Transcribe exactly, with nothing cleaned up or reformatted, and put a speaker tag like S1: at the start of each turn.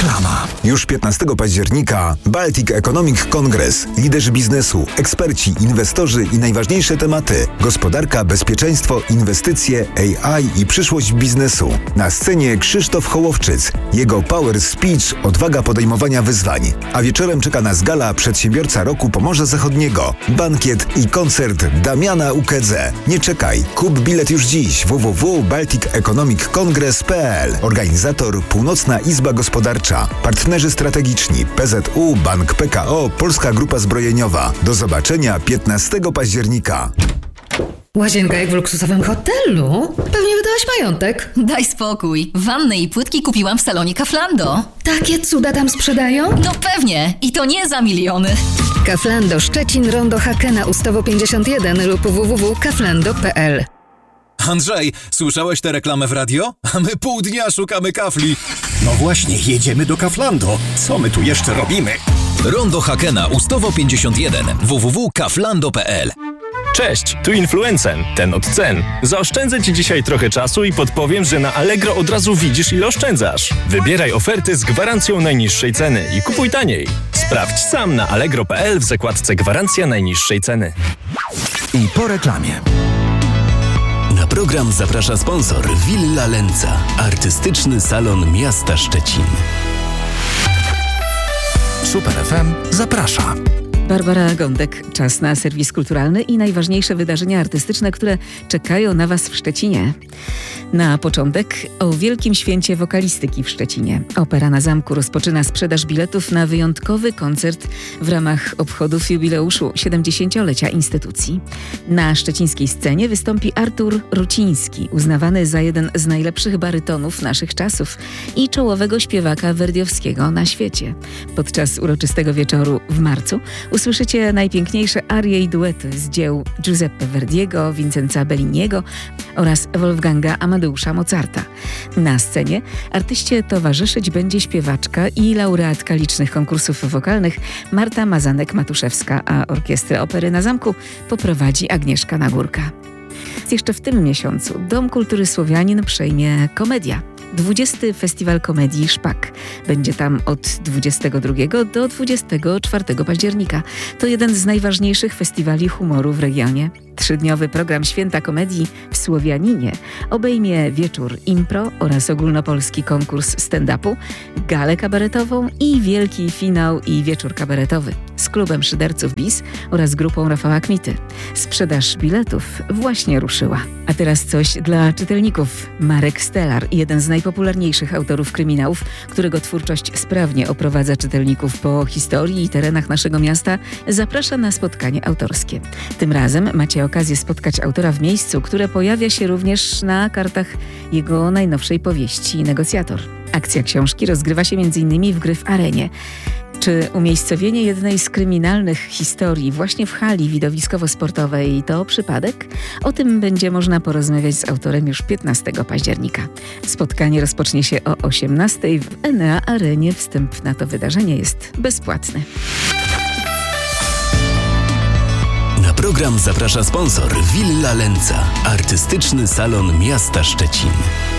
S1: Reklama. Już piętnastego października Baltic Economic Congress. Liderzy biznesu, eksperci, inwestorzy i najważniejsze tematy. Gospodarka, bezpieczeństwo, inwestycje, A I i przyszłość biznesu. Na scenie Krzysztof Hołowczyc. Jego power speech, odwaga podejmowania wyzwań. A wieczorem czeka nas gala Przedsiębiorca Roku Pomorza Zachodniego. Bankiet i koncert Damiana Ukedze. Nie czekaj, kup bilet już dziś. w w w kropka baltic economic congress kropka p l. Organizator Północna Izba Gospodarcza. Partnerzy strategiczni P Z U, Bank P K O, Polska Grupa Zbrojeniowa. Do zobaczenia piętnastego października.
S2: Łazienka jak w luksusowym hotelu? Pewnie wydałaś majątek.
S3: Daj spokój. Wannę i płytki kupiłam w salonie Kauflando.
S2: Takie cuda tam sprzedają?
S3: No pewnie. I to nie za miliony.
S2: Kauflando Szczecin, Rondo Hakena, Ustawo pięćdziesiąt jeden lub w w w kropka kauflando kropka p l.
S4: Andrzej, słyszałeś tę reklamę w radio? A my pół dnia szukamy kafli.
S5: No właśnie, jedziemy do Kauflando. Co my tu jeszcze robimy?
S4: Rondo Hakena, Ustawo pięćdziesiąt jeden, w w w kropka kauflando kropka p l.
S6: Cześć, tu Influencen, ten od cen. Zaoszczędzę Ci dzisiaj trochę czasu i podpowiem, że na Allegro od razu widzisz, ile oszczędzasz. Wybieraj oferty z gwarancją najniższej ceny i kupuj taniej. Sprawdź sam na allegro kropka p l w zakładce Gwarancja najniższej ceny.
S1: I po reklamie.
S7: Na program zaprasza sponsor Villa Lenca, artystyczny salon miasta Szczecin.
S1: Super F M zaprasza.
S8: Barbara Gądek, czas na serwis kulturalny i najważniejsze wydarzenia artystyczne, które czekają na Was w Szczecinie. Na początek o wielkim święcie wokalistyki w Szczecinie. Opera na Zamku rozpoczyna sprzedaż biletów na wyjątkowy koncert w ramach obchodów jubileuszu siedemdziesięciolecia instytucji. Na szczecińskiej scenie wystąpi Artur Ruciński, uznawany za jeden z najlepszych barytonów naszych czasów i czołowego śpiewaka werdiowskiego na świecie. Podczas uroczystego wieczoru w marcu usłyszycie najpiękniejsze arie i duety z dzieł Giuseppe Verdiego, Vincenza Belliniego oraz Wolfganga Amadeusza Mozarta. Na scenie artyście towarzyszyć będzie śpiewaczka i laureatka licznych konkursów wokalnych Marta Mazanek-Matuszewska, a orkiestrę Opery na Zamku poprowadzi Agnieszka Nagórka. Jeszcze w tym miesiącu Dom Kultury Słowianin przejmie Komedia. dwudziesty Festiwal Komedii Szpak. Będzie tam od dwudziestego drugiego do dwudziestego czwartego października. To jeden z najważniejszych festiwali humoru w regionie. Trzydniowy program Święta Komedii w Słowianinie obejmie wieczór impro oraz ogólnopolski konkurs stand-upu, galę kabaretową i wielki finał i wieczór kabaretowy z klubem szyderców Bis oraz grupą Rafała Kmity. Sprzedaż biletów właśnie ruszyła. A teraz coś dla czytelników. Marek Stellar, jeden z najpopularniejszych autorów kryminałów, którego twórczość sprawnie oprowadza czytelników po historii i terenach naszego miasta, zaprasza na spotkanie autorskie. Tym razem macie okazję spotkać autora w miejscu, które pojawia się również na kartach jego najnowszej powieści Negocjator. Akcja książki rozgrywa się między innymi w Gryf Arenie. Czy umiejscowienie jednej z kryminalnych historii właśnie w hali widowiskowo-sportowej to przypadek? O tym będzie można porozmawiać z autorem już piętnastego października. Spotkanie rozpocznie się o osiemnastej w Enea Arenie. Wstęp na to wydarzenie jest bezpłatny.
S7: Na program zaprasza sponsor Villa Lenca, artystyczny salon miasta Szczecin.